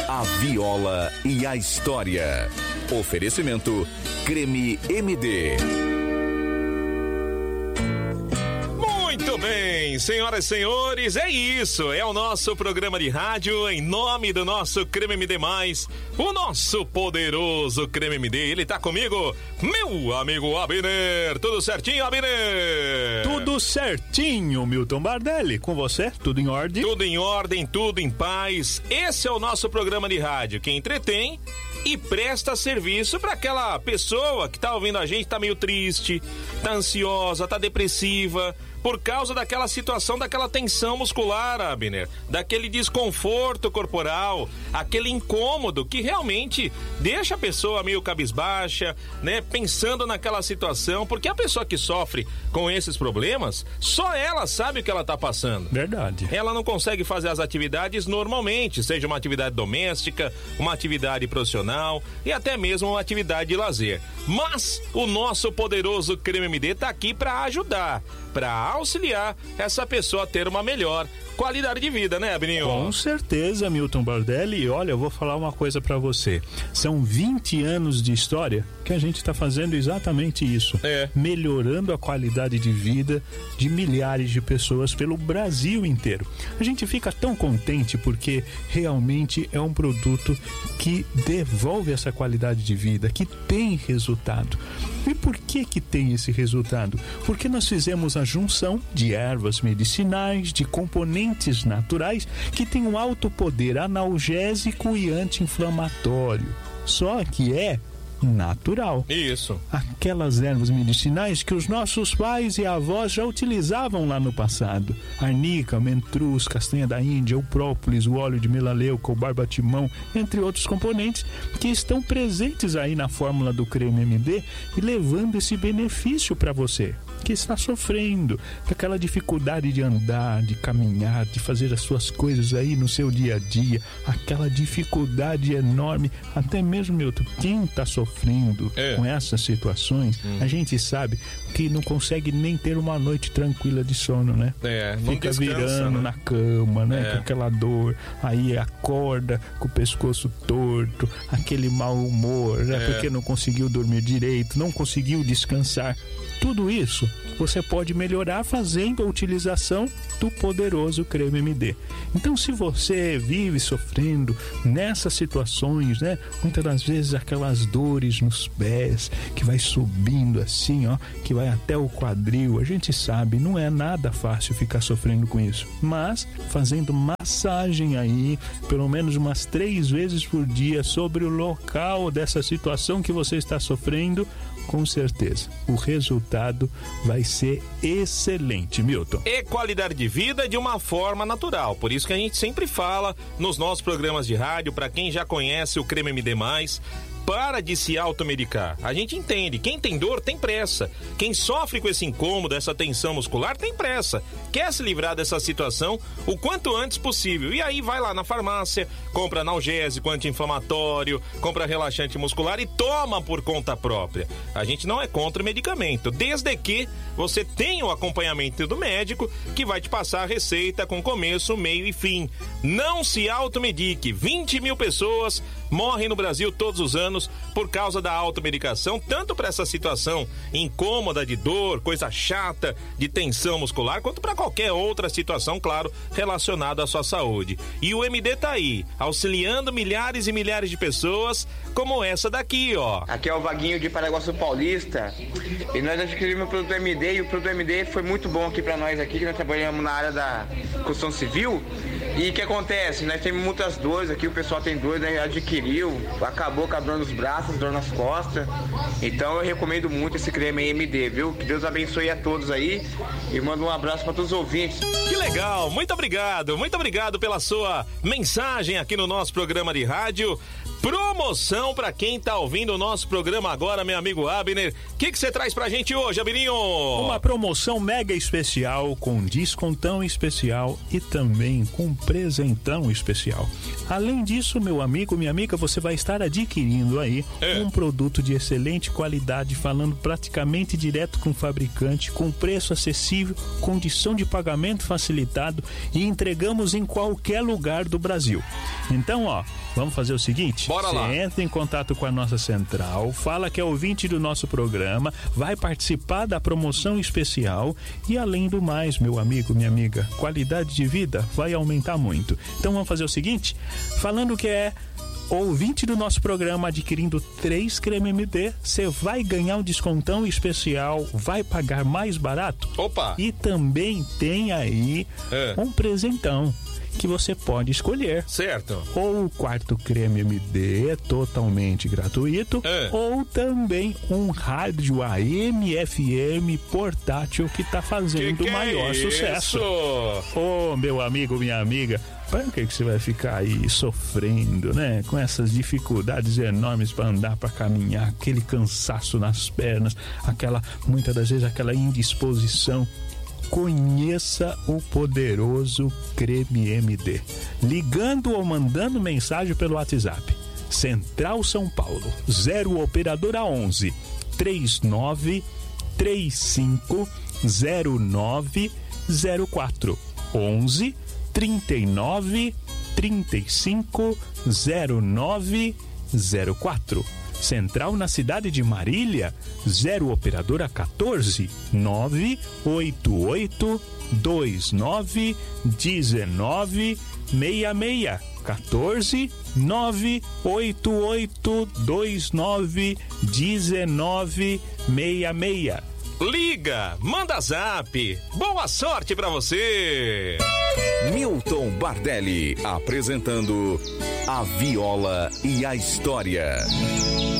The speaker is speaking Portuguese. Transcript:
A viola e a história. Oferecimento Creme MD. Muito bem, senhoras e senhores, é isso, é o nosso programa de rádio em nome do nosso Creme MD+, o nosso poderoso Creme MD. Ele tá comigo, meu amigo Abner. Tudo certinho, Abner? Tudo certinho, Milton Bardelli. Com você, tudo em ordem? Tudo em ordem, tudo em paz. Esse é o nosso programa de rádio que entretém e presta serviço para aquela pessoa que tá ouvindo a gente, tá meio triste, tá ansiosa, tá depressiva, por causa daquela situação, daquela tensão muscular, Abner, daquele desconforto corporal, aquele incômodo que realmente deixa a pessoa meio cabisbaixa, né, pensando naquela situação, porque a pessoa que sofre com esses problemas, só ela sabe o que ela tá passando. Verdade. Ela não consegue fazer as atividades normalmente, seja uma atividade doméstica, uma atividade profissional e até mesmo uma atividade de lazer. Mas o nosso poderoso Creme MD tá aqui para ajudar, para auxiliar essa pessoa a ter uma melhor qualidade de vida, né, Abninho? Com certeza, Milton Bardelli. E olha, eu vou falar uma coisa pra você. São 20 anos de história que a gente tá fazendo exatamente isso. Melhorando a qualidade de vida de milhares de pessoas pelo Brasil inteiro. A gente fica tão contente porque realmente é um produto que devolve essa qualidade de vida, que tem resultado. E por que tem esse resultado? Porque nós fizemos a junção de ervas medicinais, de componentes naturais que têm um alto poder analgésico e anti-inflamatório. Só que é natural. Isso. Aquelas ervas medicinais que os nossos pais e avós já utilizavam lá no passado. Arnica, mentruz, castanha da Índia, o própolis, o óleo de melaleuca, o barbatimão, entre outros componentes que estão presentes aí na fórmula do Creme MD e levando esse benefício para você que está sofrendo, com aquela dificuldade de andar, de caminhar, de fazer as suas coisas aí no seu dia a dia, aquela dificuldade enorme, até mesmo, Milton, quem está sofrendo com essas situações, a gente sabe que não consegue nem ter uma noite tranquila de sono, né? Fica descansa, virando, né, na cama, né? Com aquela dor, aí acorda com o pescoço torto, aquele mau humor, né? Porque não conseguiu dormir direito, não conseguiu descansar. Tudo isso você pode melhorar fazendo a utilização do poderoso Creme MD. Então, se você vive sofrendo nessas situações, né? Muitas das vezes aquelas dores nos pés, que vai subindo assim, ó, que vai até o quadril, a gente sabe, não é nada fácil ficar sofrendo com isso. Mas, fazendo massagem aí, pelo menos umas 3 vezes por dia sobre o local dessa situação que você está sofrendo, com certeza, o resultado vai ser excelente, Milton. E qualidade de vida de uma forma natural. Por isso que a gente sempre fala nos nossos programas de rádio, para quem já conhece o Creme MD+, para de se automedicar. A gente entende, quem tem dor tem pressa. Quem sofre com esse incômodo, essa tensão muscular, tem pressa. Quer se livrar dessa situação o quanto antes possível. E aí vai lá na farmácia, compra analgésico, anti-inflamatório, compra relaxante muscular e toma por conta própria. A gente não é contra o medicamento, desde que você tenha o acompanhamento do médico, que vai te passar a receita com começo, meio e fim. Não se automedique. 20 mil pessoas morrem no Brasil todos os anos por causa da automedicação, tanto para essa situação incômoda de dor, coisa chata, de tensão muscular, quanto para qualquer outra situação, claro, relacionada à sua saúde. E o MD tá aí, auxiliando milhares e milhares de pessoas, como essa daqui, ó. Aqui é o Vaguinho de Paraguaçu Paulista, e nós adquirimos o produto MD, e o produto MD foi muito bom aqui para nós aqui, que nós trabalhamos na área da construção civil. E o que acontece? Nós temos muitas dores aqui, o pessoal tem dor, né? Adquiriu, acabou com a dor nos braços, dor nas costas. Então eu recomendo muito esse creme MD, viu? Que Deus abençoe a todos aí e manda um abraço para todos os ouvintes. Que legal, muito obrigado pela sua mensagem aqui no nosso programa de rádio. Promoção para quem tá ouvindo o nosso programa agora, meu amigo Abner. O que você traz pra gente hoje, Abininho? Uma promoção mega especial, com descontão especial e também com presentão especial. Além disso, meu amigo, minha amiga, você vai estar adquirindo aí um produto de excelente qualidade, falando praticamente direto com o fabricante, com preço acessível, condição de pagamento facilitado e entregamos em qualquer lugar do Brasil. Então, vamos fazer o seguinte: bora lá. Você entra em contato com a nossa central, fala que é ouvinte do nosso programa, vai participar da promoção especial e, além do mais, meu amigo, minha amiga, qualidade de vida vai aumentar muito. Então vamos fazer o seguinte, falando que é ouvinte do nosso programa, adquirindo 3 creme MD, você vai ganhar um descontão especial, vai pagar mais barato. Opa! E também tem aí um presentão que você pode escolher. Certo. Ou o quarto creme MD, totalmente gratuito, ou também um rádio AM/FM portátil que tá fazendo o maior sucesso. Ô, meu amigo, minha amiga, para que você vai ficar aí sofrendo, né? Com essas dificuldades enormes para andar, para caminhar, aquele cansaço nas pernas, muitas das vezes aquela indisposição. Conheça o poderoso creme MD, ligando ou mandando mensagem pelo WhatsApp. Central São Paulo, 0 operadora 11 39 35 09 04 11 39 35 09 04. Central na cidade de Marília, 0 operadora 14 988 29 19 66. 14 988 29 19 66. Liga, manda zap. Boa sorte pra você. Milton Bardelli apresentando A Viola e a História.